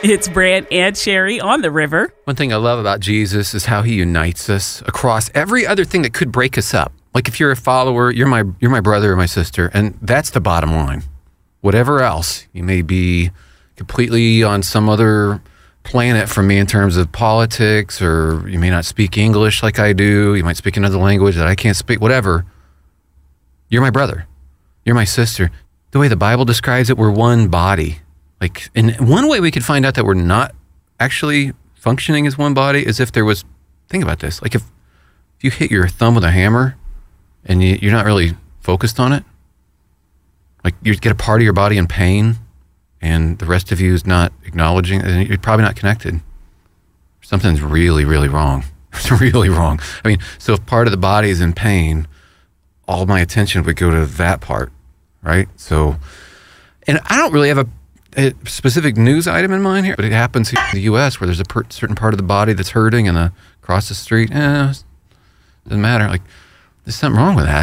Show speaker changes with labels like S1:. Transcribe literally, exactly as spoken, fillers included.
S1: It's Brant and Sherry on the river.
S2: One thing I love about Jesus is how he unites us across every other thing that could break us up. Like if you're a follower, you're my you're my brother or my sister, and that's the bottom line. Whatever else, you may be completely on some other planet from me in terms of politics, or you may not speak English like I do. You might speak another language that I can't speak, whatever. You're my brother. You're my sister. The way the Bible describes it, we're one body. Like, in one way we could find out that we're not actually functioning as one body is if there was, think about this, like if, if you hit your thumb with a hammer and you, you're not really focused on it, like you get a part of your body in pain and the rest of you is not acknowledging, and you're probably not connected. Something's really, really wrong. It's really wrong. I mean, so if part of the body is in pain, all my attention would go to that part, right? So, and I don't really have a, a specific news item in mind here, but it happens here in the U S where there's a per, certain part of the body that's hurting, and the, across the street, eh, doesn't matter. Like, there's something wrong with that.